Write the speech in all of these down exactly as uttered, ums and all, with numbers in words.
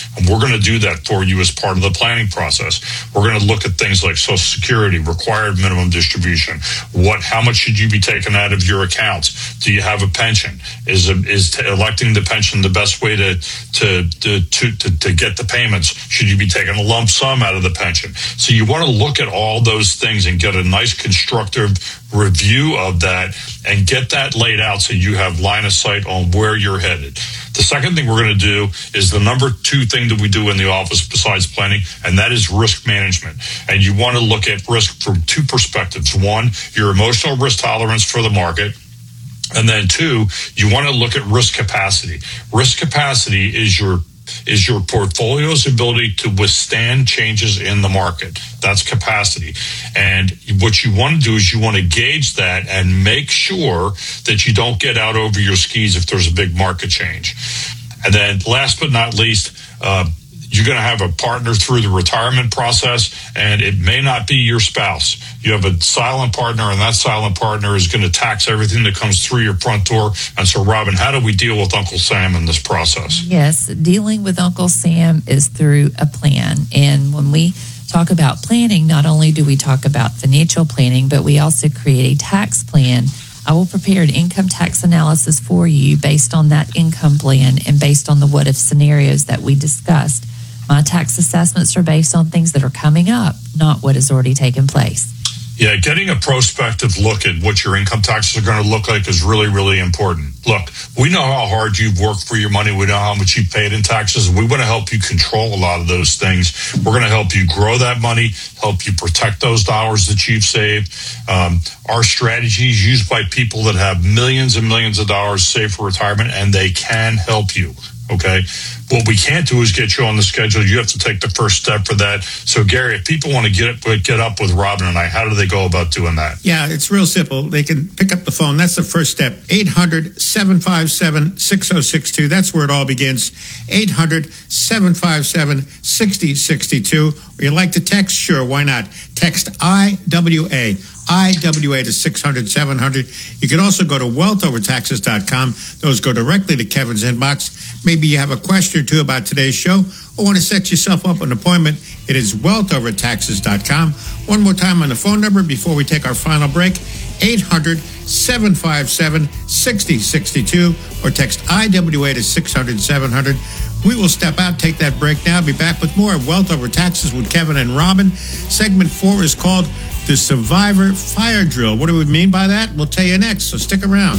And we're going to do that for you as part of the planning process. We're going to look at things like Social Security, required minimum distribution. What, how much should you be taking out of your accounts? Do you have a pension? Is is t- electing the pension the best way to to, to to to to get the payments? Should you be taking a lump sum out of the pension? So you want to look at all those things and get a nice constructive review of that and get that laid out so you have line of sight on where you're headed. The second thing we're going to do is the number two thing that we do in the office besides planning, and that is risk management. And you want to look at risk from two perspectives. One, your emotional risk tolerance for the market. And then two, you want to look at risk capacity. Risk capacity is your is your portfolio's ability to withstand changes in the market. That's capacity. And what you want to do is you want to gauge that and make sure that you don't get out over your skis if there's a big market change. And then last but not least, uh, you're going to have a partner through the retirement process, and it may not be your spouse. You have a silent partner, and that silent partner is going to tax everything that comes through your front door. And so, Robin, how do we deal with Uncle Sam in this process? Yes, dealing with Uncle Sam is through a plan. And when we talk about planning, not only do we talk about financial planning, but we also create a tax plan. I will prepare an income tax analysis for you based on that income plan and based on the what-if scenarios that we discussed. My tax assessments are based on things that are coming up, not what has already taken place. Yeah, getting a prospective look at what your income taxes are going to look like is really, really important. Look, we know how hard you've worked for your money. We know how much you've paid in taxes. We want to help you control a lot of those things. We're going to help you grow that money, help you protect those dollars that you've saved. Um, our strategy is used by people that have millions and millions of dollars saved for retirement, and they can help you. Okay. What we can't do is get you on the schedule. You have to take the first step for that. So, Gary, if people want to get up, get up with Robin and I, how do they go about doing that? Yeah, it's real simple. They can pick up the phone. That's the first step. eight hundred, seven five seven, six oh six two. That's where it all begins. eight hundred, seven five seven, six oh six two. Or you like to text? Sure, why not? Text I W A. I W A to six hundred, seven hundred. You can also go to wealth over taxes dot com. Those go directly to Kevin's inbox. Maybe you have a question or two about today's show or want to set yourself up an appointment. It is wealth over taxes dot com. One more time on the phone number before we take our final break. eight hundred, seven five seven, six oh six two or text I W A to six hundred, seven hundred. We will step out, take that break now. Be back with more of Wealth Over Taxes with Kevin and Robin. Segment four is called The Survivor Fire Drill. What do we mean by that? We'll tell you next, so stick around.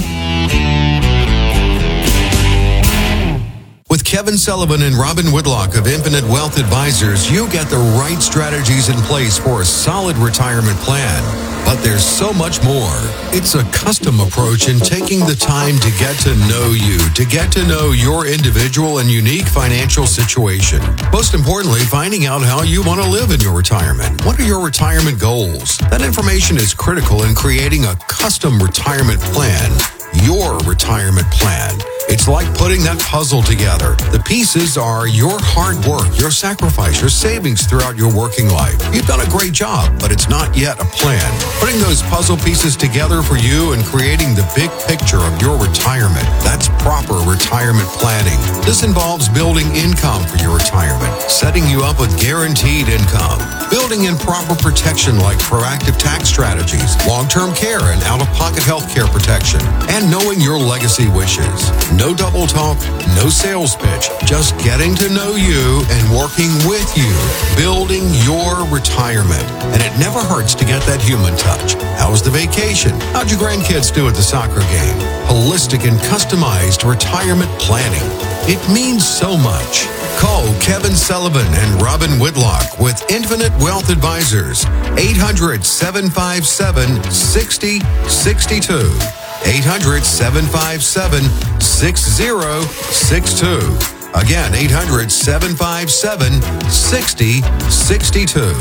With Kevin Sullivan and Robin Whitlock of Infinite Wealth Advisors, you get the right strategies in place for a solid retirement plan. But there's so much more. It's a custom approach in taking the time to get to know you, to get to know your individual and unique financial situation. Most importantly, finding out how you want to live in your retirement. What are your retirement goals? That information is critical in creating a custom retirement plan. Your retirement plan. It's like putting that puzzle together. The pieces are your hard work, your sacrifice, your savings throughout your working life. You've done a great job, but it's not yet a plan. Putting those puzzle pieces together for you and creating the big picture of your retirement. That's proper retirement planning. This involves building income for your retirement, setting you up with guaranteed income, building in proper protection like proactive tax strategies, long-term care and out-of-pocket health care protection, and knowing your legacy wishes. No double talk, no sales pitch, just getting to know you and working with you, building your retirement. And it never hurts to get that human touch. How was the vacation? How'd your grandkids do at the soccer game? Holistic and customized retirement planning. It means so much. Call Kevin Sullivan and Robin Whitlock with Infinite Wealth Advisors. eight hundred, seven five seven, six oh six two. eight hundred, seven five seven, six oh six two. Again, eight hundred, seven five seven, six oh six two.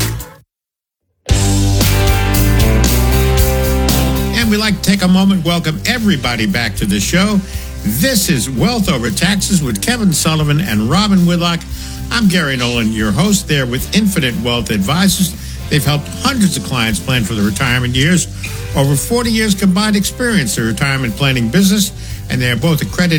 And we'd like to take a moment, welcome everybody back to the show. This is Wealth Over Taxes with Kevin Sullivan and Robin Whitlock. I'm Gary Nolan, your host there with Infinite Wealth Advisors. They've helped hundreds of clients plan for their retirement years. Over forty years combined experience in retirement planning business, and they are both accredited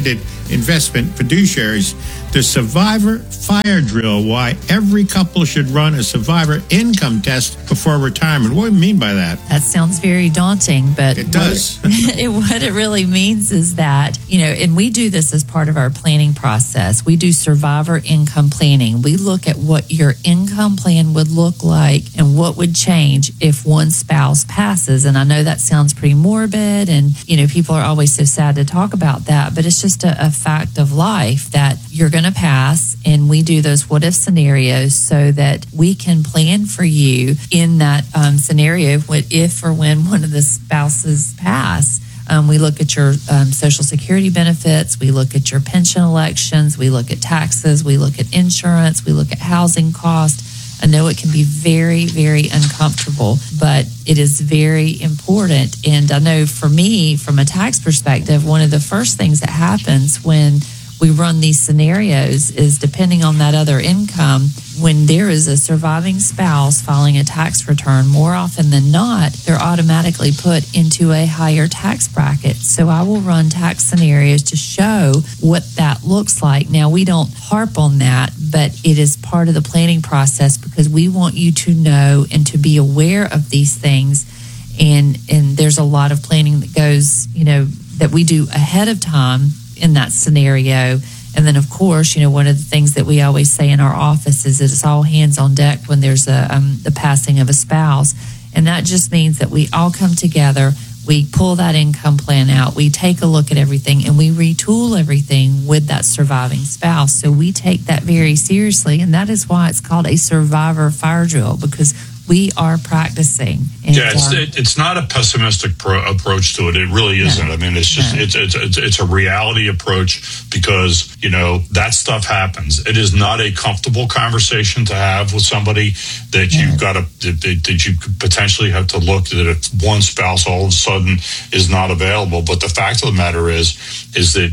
Investment Fiduciaries. The Survivor Fire Drill, why every couple should run a survivor income test before retirement. What do you mean by that? That sounds very daunting, but It does. What it, what it really means is that, you know, and we do this as part of our planning process. We do survivor income planning. We look at what your income plan would look like and what would change if one spouse passes. And I know that sounds pretty morbid, and, you know, people are always so sad to talk about that, but it's just a, a fact of life that you're going to pass, and we do those what if scenarios so that we can plan for you in that um, scenario. What if or when one of the spouses pass? Um, we look at your um, Social Security benefits, we look at your pension elections, we look at taxes, we look at insurance, we look at housing cost. I know it can be very, very uncomfortable, but it is very important. And I know for me, from a tax perspective, one of the first things that happens when we run these scenarios is, depending on that other income, when there is a surviving spouse filing a tax return, more often than not, they're automatically put into a higher tax bracket. So I will run tax scenarios to show what that looks like. Now, we don't harp on that, but it is part of the planning process because we want you to know and to be aware of these things. And, and there's a lot of planning that goes, you know, that we do ahead of time in that scenario. And then, of course, you know, one of the things that we always say in our office is that it's all hands on deck when there's a um, the passing of a spouse. And that just means that we all come together, we pull that income plan out, we take a look at everything, and we retool everything with that surviving spouse. So we take that very seriously, and that is why it's called a survivor fire drill, because we are practicing. And, yeah, it's, um, it, it's not a pessimistic pro- approach to it. It really isn't. No, I mean, it's just no. it's, it's it's it's a reality approach because, you know, that stuff happens. It is not a comfortable conversation to have with somebody that No. you've got to that, that you could potentially have to look at if one spouse all of a sudden is not available. But the fact of the matter is, is that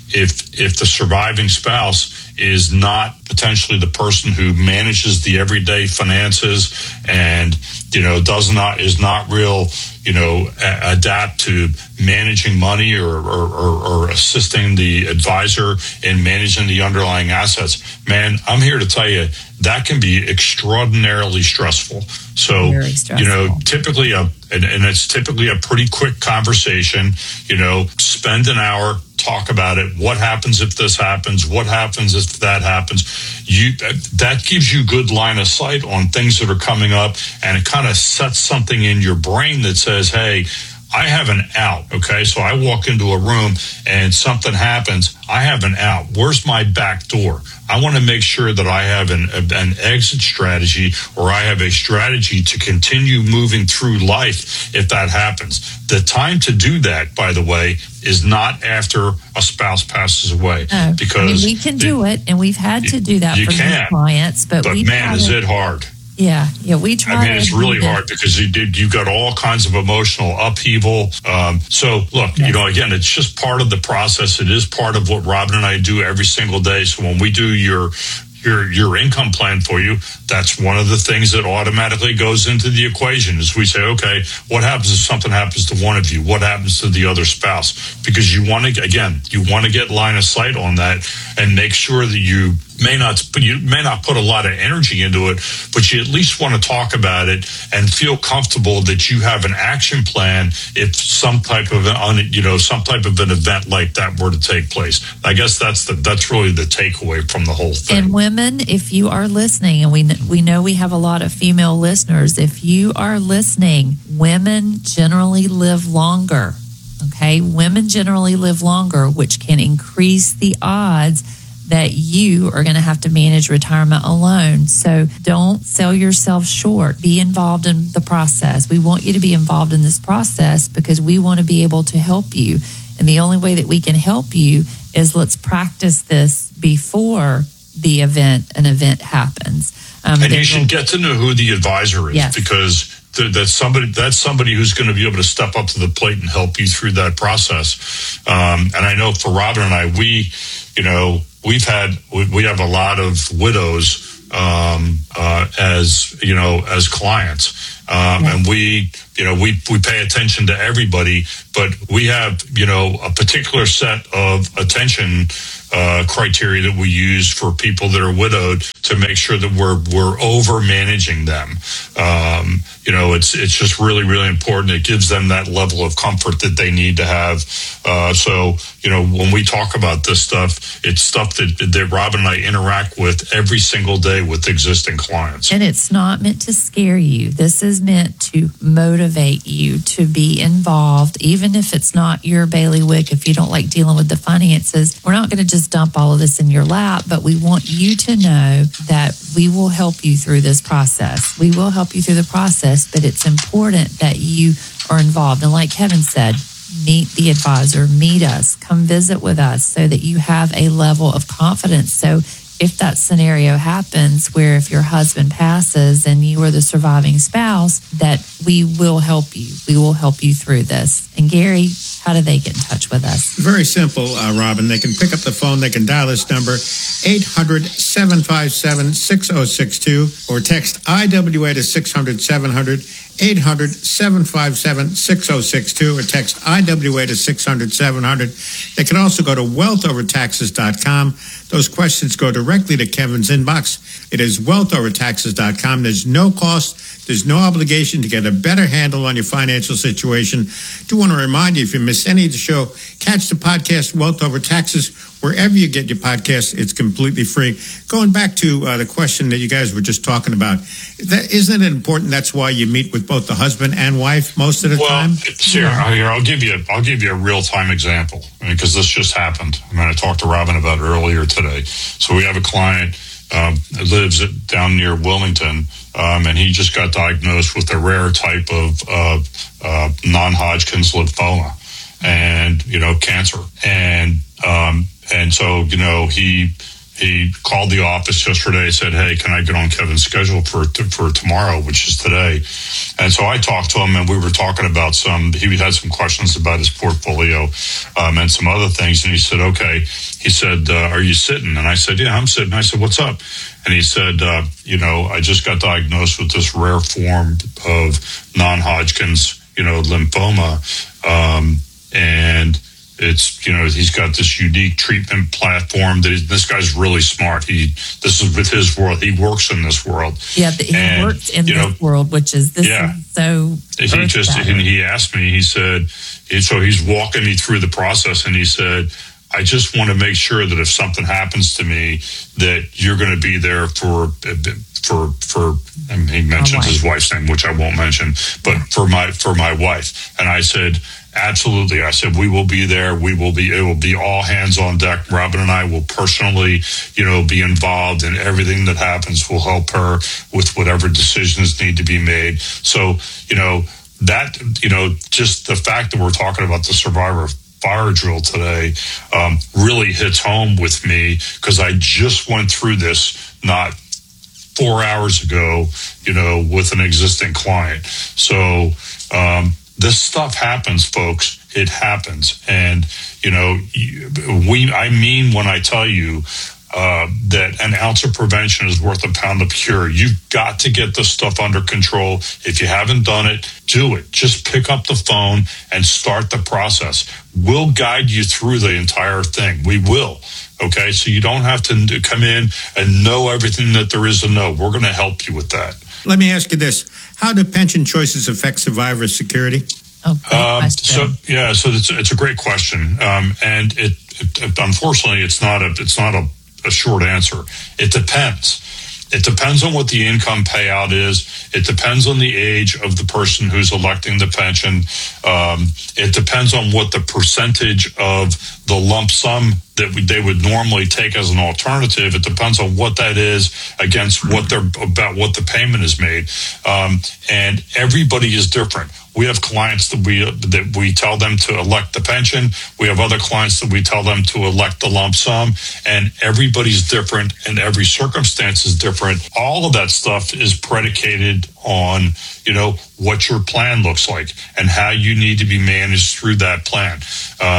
if if the surviving spouse is not potentially the person who manages the everyday finances and, you know, does not, is not real, you know, a- adapt to managing money or, or, or, or assisting the advisor in managing the underlying assets, man, I'm here to tell you that can be extraordinarily stressful. So, Very stressful. you know, typically a, and, and it's typically a pretty quick conversation, you know, spend an hour, talk about it. What happens if this happens? What happens if that happens? You that gives you good line of sight on things that are coming up, and it kind of sets something in your brain that says, hey, I have an out. Okay, so I walk into a room and something happens. I have an out. Where's my back door? I want to make sure that I have an, an exit strategy, or I have a strategy to continue moving through life if that happens. The time to do that, by the way, is not after a spouse passes away. No, because I mean, we can do it, and we've had to do that you for can, new clients. But, But we man, try is to- it hard. Yeah, yeah, we try. I mean, it's to really do hard because you did, you've got all kinds of emotional upheaval. Um, so, look, Yes. you know, again, it's just part of the process. It is part of what Robin and I do every single day. So when we do your your your income plan for you, that's one of the things that automatically goes into the equation. Is we say, okay, what happens if something happens to one of you? What happens to the other spouse? Because you want to, again, you want to get line of sight on that and make sure that you may not you may not put a lot of energy into it, but you at least want to talk about it and feel comfortable that you have an action plan if some type of an, you know some type of an event like that were to take place. I guess that's the that's really the takeaway from the whole thing. And women, if you are listening, and we we know we have a lot of female listeners, if you are listening, women generally live longer. Okay, women generally live longer, which can increase the odds that you are going to have to manage retirement alone. So don't sell yourself short. Be involved in the process. We want you to be involved in this process because we want to be able to help you. And the only way that we can help you is let's practice this before the event, an event happens. Um, and you there's should a- get to know who the advisor is, Yes. because th- that's somebody that's somebody who's going to be able to step up to the plate and help you through that process. Um, and I know for Robin and I, we, you know, we've had we, we have a lot of widows um, uh, as you know, as clients, um, yeah. and we, you know, we we pay attention to everybody, but we have, you know, a particular set of attention uh, criteria that we use for people that are widowed to make sure that we're we're over managing them. Um, you know, it's it's just really really important. It gives them that level of comfort that they need to have. Uh, so you know, when we talk about this stuff, it's stuff that that Robin and I interact with every single day with existing clients. And it's not meant to scare you. This is meant to motivate you to be involved, even if it's not your bailiwick. If you don't like dealing with the finances, we're not going to just dump all of this in your lap, but we want you to know that we will help you through this process. We will help you through the process, but it's important that you are involved. And like Kevin said, meet the advisor, meet us, come visit with us so that you have a level of confidence. So if that scenario happens where if your husband passes and you are the surviving spouse, that we will help you. We will help you through this. And Gary, how do they get in touch with us? Very simple, uh, Robin. They can pick up the phone. They can dial this number, eight hundred, seven five seven, six oh six two, or text I W A to six hundred, seven hundred, eight hundred, seven five seven, six oh six two, or text I W A to six hundred, seven hundred. They can also go to wealth over taxes dot com. Those questions go directly to Kevin's inbox. It is wealth over taxes dot com. There's no cost. There's no obligation to get a better handle on your financial situation. Do want to remind you, if you miss any of the show, catch the podcast Wealth Over Taxes wherever you get your podcast. It's completely free. Going back to uh, the question that you guys were just talking about, that, isn't it important? That's why you meet with both the husband and wife most of the well, time. Here, here, I'll give you, I'll give you a real time example because this just happened. I mean, I talked to Robin about it earlier today. So we have a client um, that lives at, down near Wilmington, um, and he just got diagnosed with a rare type of uh, uh, non-Hodgkin's lymphoma, and you know, cancer, and um, and so you know he. He called the office yesterday, said, hey, can I get on Kevin's schedule for for tomorrow, which is today? And so I talked to him, and we were talking about some, he had some questions about his portfolio um, and some other things. And he said, okay. He said, uh, are you sitting? And I said, yeah, I'm sitting. I said, what's up? And he said, uh, you know, I just got diagnosed with this rare form of non-Hodgkin's, you know, lymphoma. Um, and it's, you know, he's got this unique treatment platform that he, this guy's really smart. He, this is with his world. He works in this world. Yeah, he and, works in this know, world, which is this yeah. is so. He just, and he asked me, he said, and so he's walking me through the process, and he said, I just want to make sure that if something happens to me, that you're going to be there for, for, for, and he mentions his wife's name, which I won't mention, but for my, for my wife. And I said, absolutely. I said, we will be there. We will be, it will be all hands on deck. Robin and I will personally, you know, be involved in everything that happens. We'll help her with whatever decisions need to be made. So, you know, that, you know, just the fact that we're talking about the Survivor Fire Drill today um, really hits home with me because I just went through this not four hours ago, you know, with an existing client. So, um, this stuff happens, folks. It happens. And, you know, we, I mean, when I tell you uh, that an ounce of prevention is worth a pound of cure, you've got to get this stuff under control. If you haven't done it, do it. Just pick up the phone and start the process. We'll guide you through the entire thing. We will. Okay. So you don't have to come in and know everything that there is to know. We're going to help you with that. Let me ask you this. How do pension choices affect survivor security? Oh, um, so yeah, so it's, it's a great question, um, and it, it unfortunately it's not a it's not a, a short answer. It depends. It depends on what the income payout is. It depends on the age of the person who's electing the pension. Um, it depends on what the percentage of the lump sum that we, they would normally take as an alternative. It depends on what that is against what they're about what the payment is made. Um, and everybody is different. We have clients that we that we tell them to elect the pension. We have other clients that we tell them to elect the lump sum, and everybody's different and every circumstance is different. All of that stuff is predicated on, you know, what your plan looks like and how you need to be managed through that plan. Um,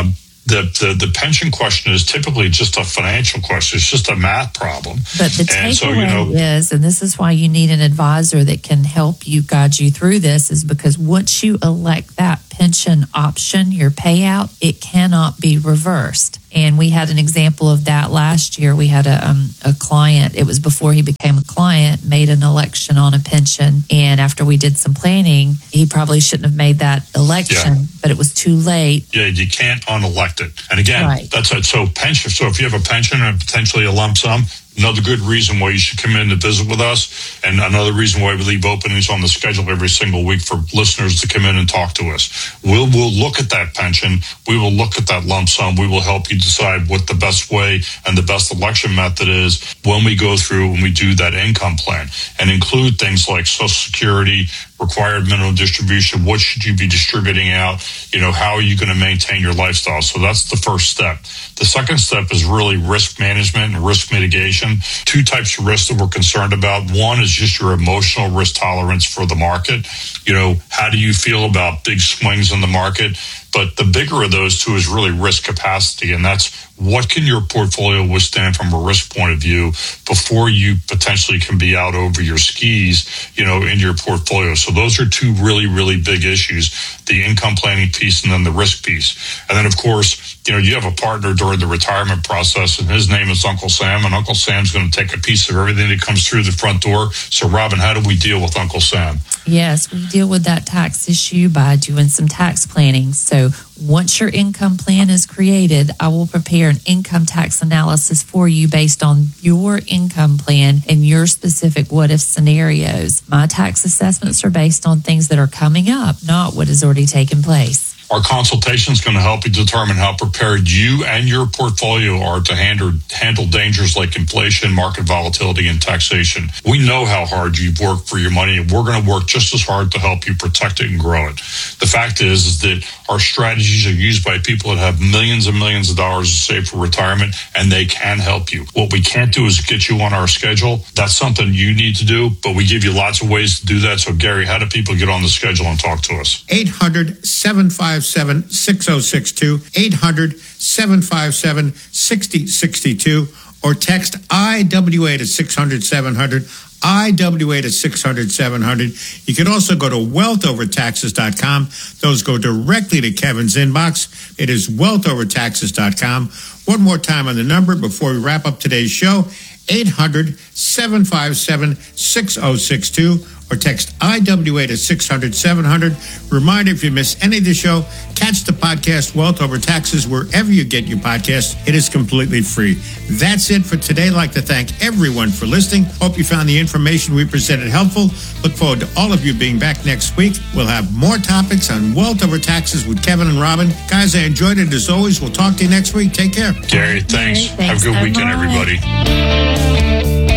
the, the, the pension question is typically just a financial question. It's just a math problem. But the And takeaway so, you know, is, and this is why you need an advisor that can help you guide you through this, is because once you elect that pension option, your payout, it cannot be reversed. And we had an example of that last year. We had a, um, a client, it was before he became a client, made an election on a pension. And after we did some planning, he probably shouldn't have made that election, Yeah. but it was too late. Yeah, you can't unelect it. And again, Right. that's it. So pension. So if you have a pension and potentially a lump sum, another good reason why you should come in to visit with us, and another reason why we leave openings on the schedule every single week for listeners to come in and talk to us. We'll we'll look at that pension. We will look at that lump sum. We will help you decide what the best way and the best election method is when we go through when we do that income plan, and include things like Social Security, required minimum distribution. What should you be distributing out? You know, how are you going to maintain your lifestyle? So that's the first step. The second step is really risk management and risk mitigation. Two types of risks that we're concerned about. One is just your emotional risk tolerance for the market. You know, how do you feel about big swings in the market? But the bigger of those two is really risk capacity. And that's what can your portfolio withstand from a risk point of view before you potentially can be out over your skis, you know, in your portfolio. So those are two really, really big issues, the income planning piece and then the risk piece. And then, of course, you know, you have a partner during the retirement process, and his name is Uncle Sam, and Uncle Sam's going to take a piece of everything that comes through the front door. So, Robin, how do we deal with Uncle Sam? Yes, we deal with that tax issue by doing some tax planning. So once your income plan is created, I will prepare an income tax analysis for you based on your income plan and your specific what if scenarios. My tax assessments are based on things that are coming up, not what has already taken place. Our consultation is going to help you determine how prepared you and your portfolio are to handle, handle dangers like inflation, market volatility, and taxation. We know how hard you've worked for your money, and we're going to work just as hard to help you protect it and grow it. The fact is, is that our strategies are used by people that have millions and millions of dollars to save for retirement, and they can help you. What we can't do is get you on our schedule. That's something you need to do, but we give you lots of ways to do that. So, Gary, how do people get on the schedule and talk to us? eight hundred, seven five seven, six oh six two, eight hundred, seven five seven, six oh six two, or text I W A to six hundred, seven hundred, I W A to six hundred, seven hundred. You can also go to wealth over taxes dot com. Those go directly to Kevin's inbox. It is wealth over taxes dot com. One more time on the number before we wrap up today's show, eight hundred, seven five seven, six oh six two, or text I W A to six hundred, seven hundred. Reminder, if you miss any of the show, catch the podcast Wealth Over Taxes wherever you get your podcasts. It is completely free. That's it for today. I'd like to thank everyone for listening. Hope you found the information we presented helpful. Look forward to all of you being back next week. We'll have more topics on Wealth Over Taxes with Kevin and Robin. Guys, I enjoyed it as always. We'll talk to you next week. Take care. Gary, thanks. Gary, Have thanks a good so weekend, much. everybody.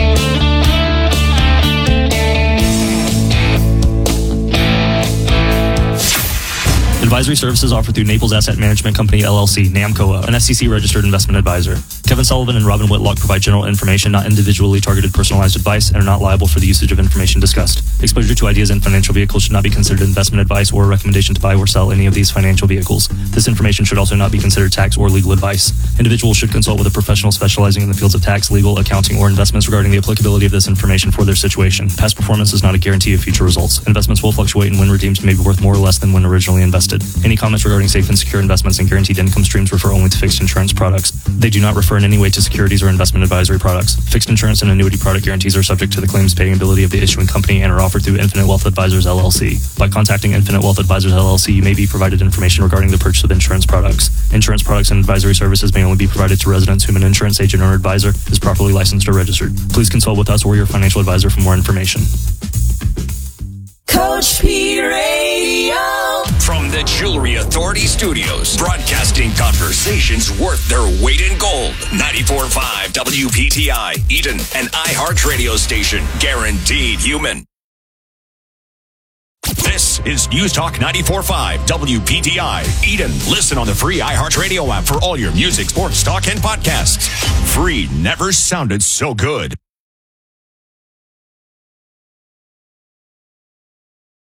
Advisory services offered through Naples Asset Management Company, L L C, NAMCOA, an S E C-registered investment advisor. Kevin Sullivan and Robin Whitlock provide general information, not individually targeted personalized advice, and are not liable for the usage of information discussed. Exposure to ideas and financial vehicles should not be considered investment advice or a recommendation to buy or sell any of these financial vehicles. This information should also not be considered tax or legal advice. Individuals should consult with a professional specializing in the fields of tax, legal, accounting, or investments regarding the applicability of this information for their situation. Past performance is not a guarantee of future results. Investments will fluctuate, and when redeemed may be worth more or less than when originally invested. Any comments regarding safe and secure investments and guaranteed income streams refer only to fixed insurance products. They do not refer in any way to securities or investment advisory products. Fixed insurance and annuity product guarantees are subject to the claims paying ability of the issuing company and are offered through Infinite Wealth Advisors, L L C. By contacting Infinite Wealth Advisors, L L C, you may be provided information regarding the purchase of insurance products. Insurance products and advisory services may only be provided to residents whom an insurance agent or advisor is properly licensed or registered. Please consult with us or your financial advisor for more information. Coach P Radio. From the Jewelry Authority Studios, broadcasting conversations worth their weight in gold. ninety-four point five W P T I, Eden, an iHeart radio station, guaranteed human. This is News Talk ninety-four point five W P T I, Eden. Listen on the free iHeart radio app for all your music, sports, talk, and podcasts. Free never sounded so good.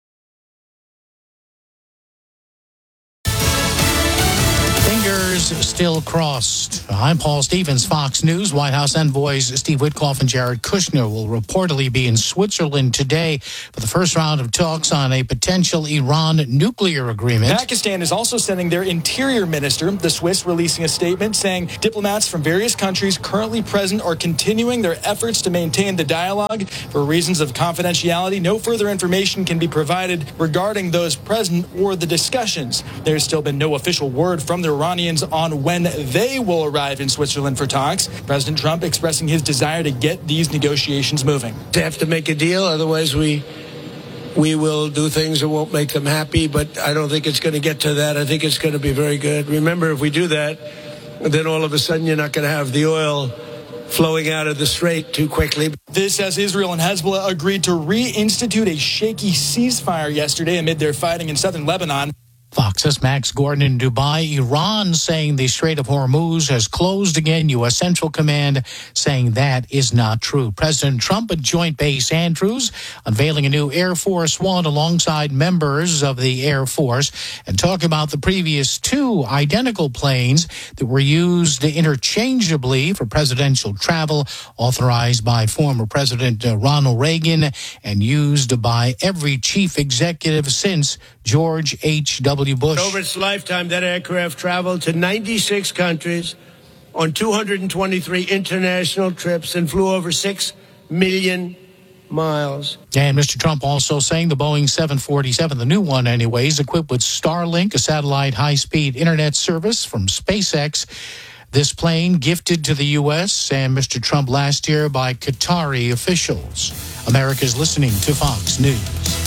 Fingers still crossed. I'm Paul Stevens, Fox News. White House envoys Steve Witkoff and Jared Kushner will reportedly be in Switzerland today for the first round of talks on a potential Iran nuclear agreement. Pakistan is also sending their interior minister, the Swiss, releasing a statement saying diplomats from various countries currently present are continuing their efforts to maintain the dialogue. For reasons of confidentiality, no further information can be provided regarding those present or the discussions. There's still been no official word from the Iranians on when they will arrive in Switzerland for talks. President Trump expressing his desire to get these negotiations moving. They have to make a deal, otherwise we we will do things that won't make them happy, but I don't think it's going to get to that. I think it's going to be very good. Remember, if we do that, then all of a sudden you're not going to have the oil flowing out of the strait too quickly. This as Israel and Hezbollah agreed to reinstitute a shaky ceasefire yesterday amid their fighting in southern Lebanon. Fox's Max Gordon in Dubai. Iran saying the Strait of Hormuz has closed again. U S. Central Command saying that is not true. President Trump at Joint Base Andrews unveiling a new Air Force One alongside members of the Air Force and talking about the previous two identical planes that were used interchangeably for presidential travel, authorized by former President Ronald Reagan and used by every chief executive since George H W. Bush. Over its lifetime, that aircraft traveled to ninety-six countries on two hundred twenty-three international trips and flew over six million miles. And Mister Trump also saying the Boeing seven forty-seven, the new one anyways, equipped with Starlink, a satellite high-speed internet service from SpaceX. This plane gifted to the U S and Mister Trump last year by Qatari officials. America's listening to Fox News.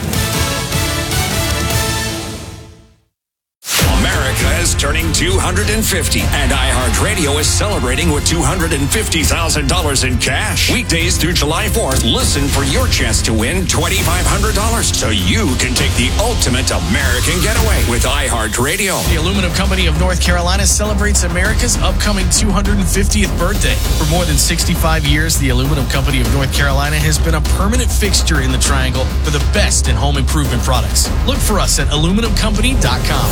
America is turning two hundred fifty, and iHeartRadio is celebrating with two hundred fifty thousand dollars in cash. Weekdays through July fourth, listen for your chance to win twenty-five hundred dollars so you can take the ultimate American getaway with iHeartRadio. The Aluminum Company of North Carolina celebrates America's upcoming two hundred fiftieth birthday. For more than sixty-five years, the Aluminum Company of North Carolina has been a permanent fixture in the Triangle for the best in home improvement products. Look for us at aluminum company dot com.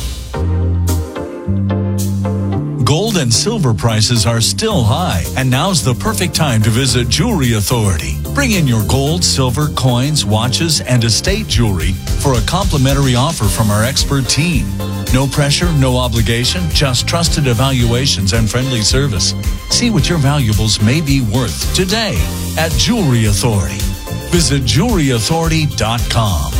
Gold and silver prices are still high, and now's the perfect time to visit Jewelry Authority. Bring in your gold, silver, coins, watches, and estate jewelry for a complimentary offer from our expert team. No pressure, no obligation, just trusted evaluations and friendly service. See what your valuables may be worth today at Jewelry Authority. Visit jewelry authority dot com.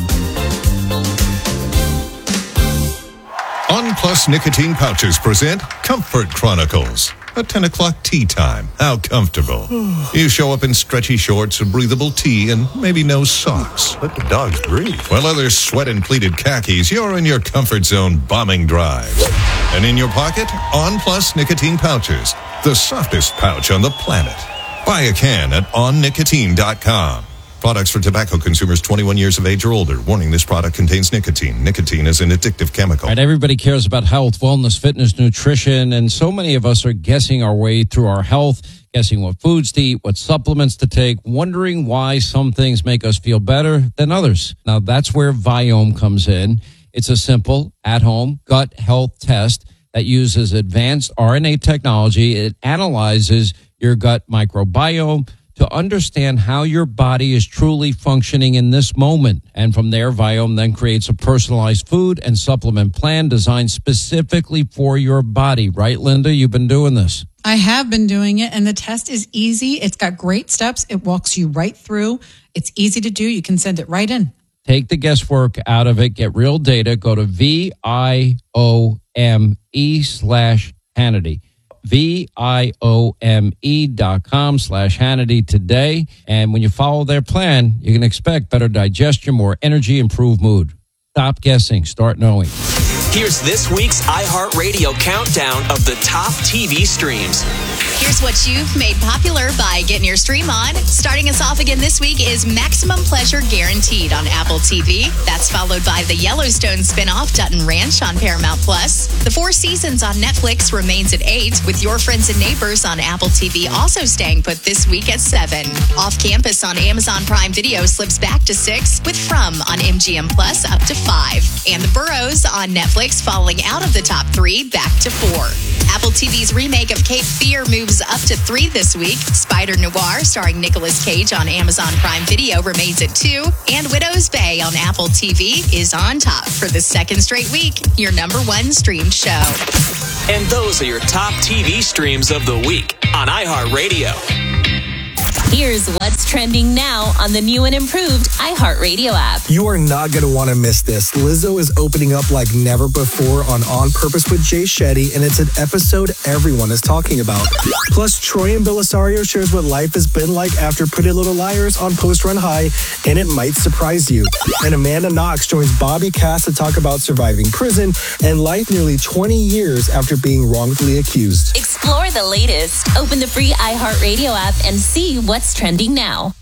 On Plus Nicotine Pouches present Comfort Chronicles. A ten o'clock tea time. How comfortable. You show up in stretchy shorts, a breathable tee, and maybe no socks. Let the dogs breathe. While others sweat in pleated khakis, you're in your comfort zone bombing drives. And in your pocket, On Plus Nicotine Pouches. The softest pouch on the planet. Buy a can at on nicotine dot com. Products for tobacco consumers twenty-one years of age or older. Warning, this product contains nicotine. Nicotine is an addictive chemical. Right, everybody cares about health, wellness, fitness, nutrition, and so many of us are guessing our way through our health, guessing what foods to eat, what supplements to take, wondering why some things make us feel better than others. Now, that's where Viome comes in. It's a simple, at-home gut health test that uses advanced R N A technology. It analyzes your gut microbiome to understand how your body is truly functioning in this moment. And from there, Viome then creates a personalized food and supplement plan designed specifically for your body. Right, Linda? You've been doing this. I have been doing it, and the test is easy. It's got great steps. It walks you right through. It's easy to do. You can send it right in. Take the guesswork out of it. Get real data. Go to V I O M E slash Hannity. V-I-O-M-E dot com slash Hannity today. And when you follow their plan, you can expect better digestion, more energy, improved mood. Stop guessing. Start knowing. Here's this week's iHeartRadio countdown of the top T V streams. Here's what you've made popular by getting your stream on. Starting us off again this week is Maximum Pleasure Guaranteed on Apple T V. That's followed by the Yellowstone spinoff Dutton Ranch on Paramount Plus. The Four Seasons on Netflix remains at eight, with Your Friends and Neighbors on Apple T V also staying put this week at seven. Off Campus on Amazon Prime Video slips back to six, with From on M G M Plus up to five. And The Burrows on Netflix falling out of the top three back to four. Apple T V's remake of Cape Fear moves up to three this week. Spider Noir, starring Nicolas Cage on Amazon Prime Video, remains at two. And Widow's Bay on Apple T V is on top for the second straight week, your number one streamed show. And those are your top T V streams of the week on iHeartRadio. Here's what's trending now on the new and improved iHeartRadio app. You are not going to want to miss this. Lizzo is opening up like never before on On Purpose with Jay Shetty, and it's an episode everyone is talking about. Plus, Troy and Belisario shares what life has been like after Pretty Little Liars on Post Run High, and it might surprise you. And Amanda Knox joins Bobby Cass to talk about surviving prison and life nearly twenty years after being wrongfully accused. Explore the latest. Open the free iHeartRadio app and see what's trending now.